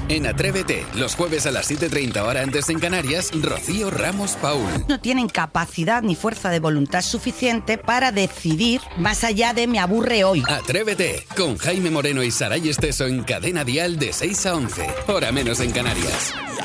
En Atrévete, los jueves a las 7:30 hora antes en Canarias, Rocío Ramos Paul. No tienen capacidad ni fuerza de voluntad suficiente para decidir más allá de me aburre hoy. Atrévete, con Jaime Moreno y Saray Esteso en Cadena Dial de 6 a 11, hora menos en Canarias.